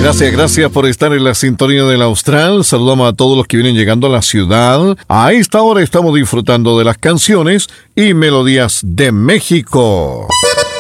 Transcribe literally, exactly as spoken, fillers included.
Gracias, gracias por estar en la sintonía del Austral. Saludamos a todos los que vienen llegando a la ciudad. A esta hora estamos disfrutando de las canciones y melodías de México.